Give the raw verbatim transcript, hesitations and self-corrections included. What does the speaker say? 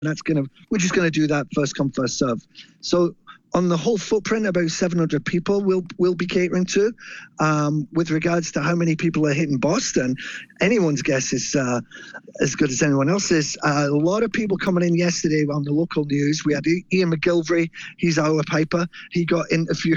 that's gonna we're just gonna do that first come first serve. So on the whole footprint, about seven hundred people we'll we'll be catering to. Um, with regards to how many people are hitting Boston, anyone's guess is uh, as good as anyone else's. Uh, a lot of people coming in yesterday on the local news. We had Ian McGilvery. He's our piper. He got interviewed